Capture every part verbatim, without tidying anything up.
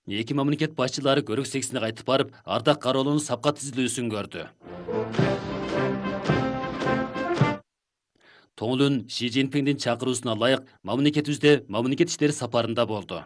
Эки мамлекет башчылары көрүк сексине кайтып барып, Ардак Кароолунун сапка тизилүүсүн көрдү. Тоңулун Ши Цзиньпиңдин чакыруусуна ылайык мамлекетибизде мамлекет иштери сапарында болду.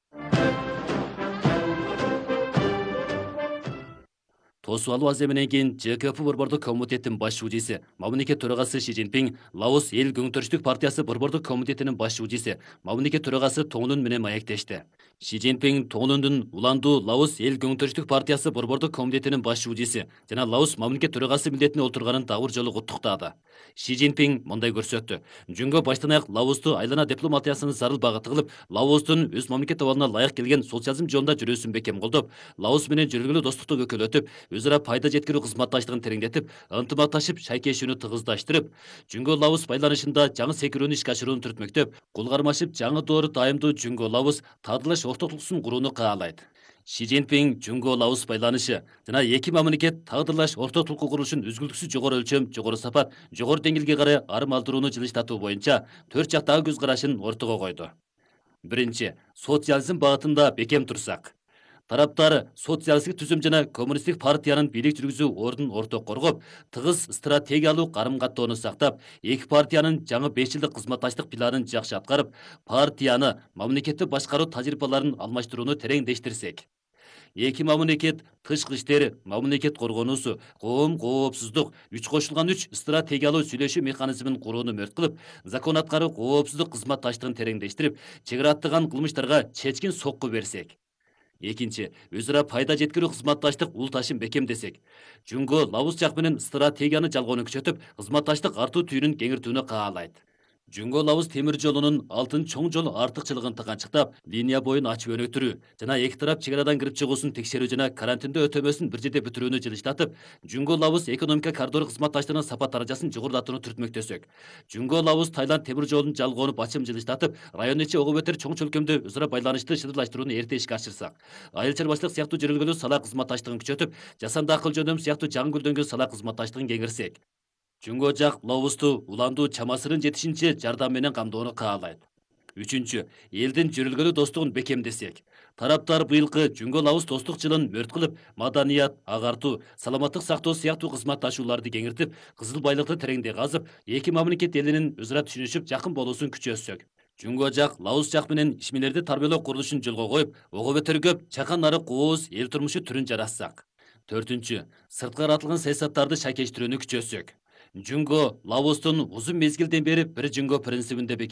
Тосуп алуу аземинен кийин Ж К П Борбордук комитеттин баш шуудиси, мамлекет төрагасы Ши Цзиньпиң, Лаос эл көңүтөрчүлүк партиясы Борбордук комитетинин баш шуудиси, мамлекет төрагасы Тоңулун менен маектешти. Ши Цзиньпиң Тоңулундун Уландуу Лаос эл көңүтөрчүлүк партиясы Борбордук комитетинин баш шуудиси жана Лаос мамлекет төрагасы милдетине отурганын дагы бир жолу куттуктады. Ши Цзиньпиң мындай көрсөттү. Жөнгө баштан аяк Лаосту айлана дипломатиясынын зарыл багыты кылып, Лаостун өз мамлекет абалына ылайык келген социализм жолунда жүрүүсүн бекем колдоп, Лаос менен жүргүлүү достукту көкөлөтүп, өзара пайда жеткирүү кызматташтыгын тереңдетип, ынтымакташып, шайкешүүнү тыгыздаштрып, Жүнгө Лаос байланышында жаңы секирүүнү ишке ашырууну түртмөктөп, кул кармашып жаңы доору дайымдуу Жүнгө Лаос таадылаш ортотулуксун курууну каалайт. Ши Цзиньпиң Жүнгө Лаос байланышы жана эки мамлекет тагдырлаш ортотулуку курулушун үзгүлтүксүз жогору өлчөм, жогору сапат, жогору деңгээлге карай арым алдырууну жылыштатуу боюнча төрт жактагы көз карашын ортого койду. Биринчи, социализм багытында бекем турсак. Тараптары социалисттик түзүм жана коммунисттик партиянын бийлик жүргүзүү ордун орток коргоп, тыгыз стратегиялуу карым-каттоону сактап, эки партиянын жаңы беш жылдык кызматташтык планын жакшы аткарып, партияны мамлекетти башкаруу тажрыйбаларын алмаштырууну тереңдештирсек. Эки мамлекет тышкы иштери, мамлекет коргоонусу, коом коопсуздук, үч кошулган үч стратегиялуу сүйлөшүү механизмин курууну мөрт кылып, закон аткаруу коопсуздук кызматташтыгын тереңдештирип, чек ара аттаган кылмыштарга чечкин сокку берсек. Экинчи, өзара пайда жеткирүү кызматташтык улташын бекемдесек. Жүнгө Лаос жак менен стратегияны жалгоону күчөтүп, кызматташтык артуу түйүнүн кеңиртүүнү каалайт. Жүнгө Лаос темир жолунун алтын чоң жол артыкчылыгын тыганчыктап, линия боюн ачып өнүктүрүү жана эки тарап чек арадан кирип чыгуусун текшерүү жана карантиндөө өтөмөсүн бир жерде бүтүрүүнү жылыштатып, Жүнгө Лаос экономика коридору кызматташтыгынын сапат даражасын жогорулатууну түртмөктөсөк. Жүнгө Лаос Таиланд темир жолун жалгоону бачым жылыштатып, район ичи ого бетер чоң чөлкөмдө өзара байланышты шыдырлаштырууну эрте ишке ашырсак, айыл чарбачылык сыяктуу жүргүлгөлүү сала кызматташтыгын күчөтүп, жасанды акыл жөнөм сыяктуу жаңы гүлдөнгөн сала кызматташтыгын кеңирсек. Жүнгө жак Лаосту Уландуу чамасынын жетишинче жардам менен камдоону каалайт. Үчүнчү, элдин жүрүлгөлүү достугун бекемдесек. Тараптар быйылкы Жүнгө Лаос достук жылын мөрт кылып, маданият, агартуу, саламаттык сактоо сыяктуу кызматташууларды кеңиртип, кызыл байлыкты тереңдей казып, эки мамлекет элинин өзара түшүнүшүп, жакын болуусун күчөтсөк. Жүнгө жак Лаос жак менен ишмерлерди тарбиялоо курулушун жолго коюп, ого бетер көп чакан нарык кооз эл турмушу түрүн жаратсак. Төртүнчү, сырткы каратылган саясаттарды шайкештирүүнү күчөтсөк. Жүнгө Лаостун узун мезгилден бери бир Жүнгө принцибинде